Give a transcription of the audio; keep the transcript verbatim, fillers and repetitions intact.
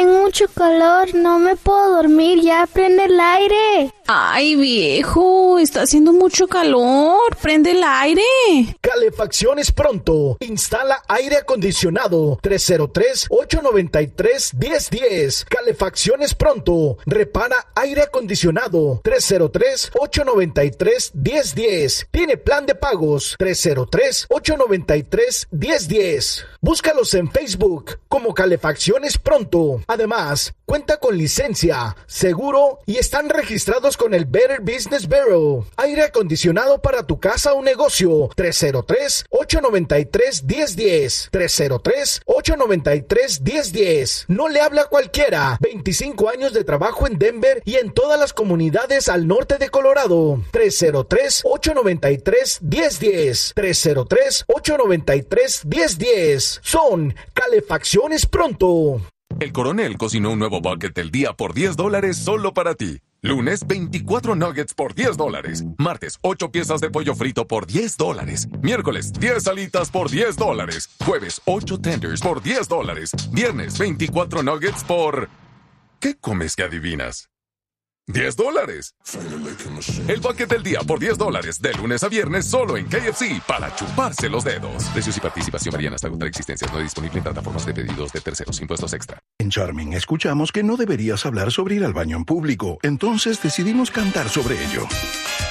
tengo mucho calor, no me puedo dormir, ya prende el aire. Ay, viejo, está haciendo mucho calor, prende el aire. Calefacciones Pronto, instala aire acondicionado, tres cero tres, ocho nueve tres, uno cero uno cero. Calefacciones Pronto, repara aire acondicionado, tres cero tres, ocho nueve tres, uno cero uno cero. Tiene plan de pagos, tres cero tres, ocho nueve tres, uno cero uno cero. Búscalos en Facebook como Calefacciones Pronto. Además, cuenta con licencia, seguro y están registrados con el Better Business Bureau. Aire acondicionado para tu casa o negocio, tres cero tres, ocho nueve tres, uno cero uno cero. tres cero tres, ocho nueve tres, uno cero uno cero. No le habla a cualquiera. veinticinco años de trabajo en Denver y en todas las comunidades al norte de Colorado. tres cero tres, ocho nueve tres, uno cero uno cero. tres cero tres, ocho nueve tres, uno cero uno cero. Son Calefacciones Pronto. El Coronel cocinó un nuevo bucket del día por diez dólares solo para ti. Lunes, veinticuatro nuggets por diez dólares. Martes, ocho piezas de pollo frito por diez dólares. Miércoles, diez alitas por diez dólares. Jueves, ocho tenders por diez dólares. Viernes, veinticuatro nuggets por... ¿Qué comes que adivinas? diez dólares. El bucket del día por diez dólares. De lunes a viernes solo en K F C para chuparse los dedos. Precios y participación varían hasta agotar existencias. No disponible en plataformas de pedidos de terceros. Impuestos extra. En Charming escuchamos que no deberías hablar sobre ir al baño en público. Entonces decidimos cantar sobre ello.